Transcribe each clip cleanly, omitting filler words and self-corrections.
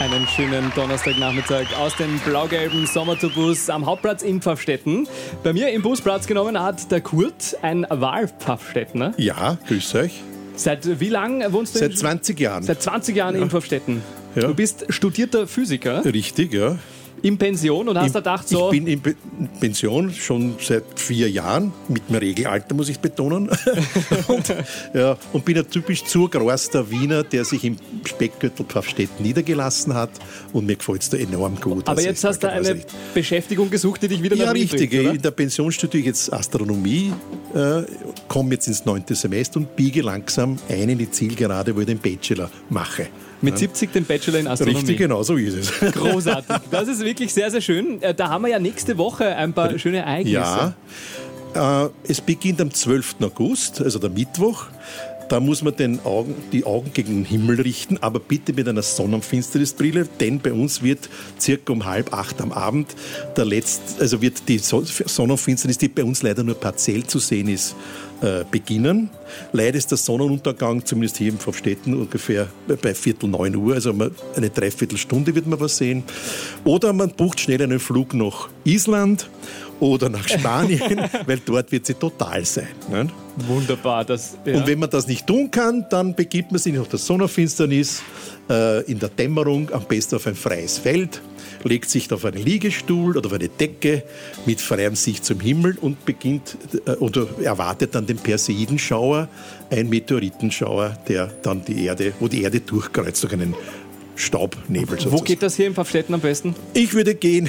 Einen schönen Donnerstagnachmittag aus dem blau-gelben Sommertourbus am Hauptplatz in Pfaffstätten. Bei mir im Bus Platz genommen hat der Kurt, ein Wahlpfaffstädtner. Ja, grüß euch. Seit wie lang wohnst du? Seit 20 Jahren. Seit 20 Jahren in Pfaffstätten. Ja. Du bist studierter Physiker. Richtig, ja. In Pension und hast gedacht so... Ich bin in Pension schon seit 4 Jahren, mit dem Regelalter, muss ich betonen. und bin ein typisch zugerauster Wiener, der sich im Speckgürtel Pfaffstätten niedergelassen hat, und mir gefällt es da enorm gut. Aber jetzt hast du eine Beschäftigung gesucht, die dich wieder nach Wien richtig. bringt, oder? In der Pension studiere ich jetzt Astronomie, komme jetzt ins 9. Semester und biege langsam ein in die Zielgerade, wo ich den Bachelor mache. Mit 70 den Bachelor in Astronomie. Richtig, genau, so ist es. Großartig. Das ist wirklich sehr, sehr schön. Da haben wir ja nächste Woche ein paar schöne Ereignisse. Ja, es beginnt am 12. August, also der Mittwoch. Da muss man die Augen gegen den Himmel richten, aber bitte mit einer Sonnenfinsternisbrille, denn bei uns wird circa um 7:30 am Abend wird die Sonnenfinsternis, die bei uns leider nur partiell zu sehen ist, beginnen. Leider ist der Sonnenuntergang, zumindest hier in Pfaffstätten, ungefähr bei 8:45 Uhr, also eine Dreiviertelstunde wird man was sehen. Oder man bucht schnell einen Flug nach Island oder nach Spanien, weil dort wird sie total sein. Ne? Wunderbar. Und wenn man das nicht tun kann, dann begibt man sich nach der Sonnenfinsternis in der Dämmerung, am besten auf ein freies Feld, legt sich auf einen Liegestuhl oder auf eine Decke mit freiem Sicht zum Himmel und beginnt oder erwartet dann den Perseidenschauer, ein Meteoritenschauer, der dann wo die Erde durchkreuzt durch einen Staubnebel sozusagen. Wo geht das hier in Pfaffstätten am besten? Ich werde gehen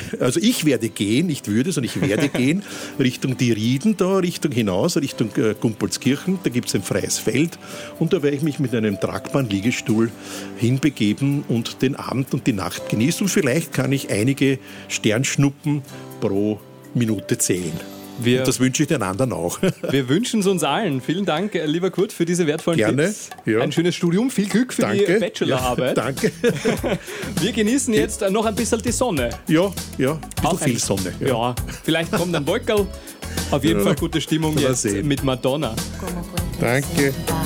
Richtung die Rieden da, Richtung hinaus, Richtung Gumpoldskirchen. Da gibt es ein freies Feld und da werde ich mich mit einem tragbaren Liegestuhl hinbegeben und den Abend und die Nacht genießen. Und vielleicht kann ich einige Sternschnuppen pro Minute zählen. Und das wünsche ich den anderen auch. Wir wünschen es uns allen. Vielen Dank, lieber Kurt, für diese wertvollen Tipps. Ja. Ein schönes Studium, viel Glück für die Bachelorarbeit. Ja, danke. Wir genießen jetzt noch ein bisschen die Sonne. Ja, ein bisschen viel Sonne. Ja, vielleicht kommt ein Wolkerl. Auf jeden Fall gute Stimmung jetzt mit Madonna. Danke.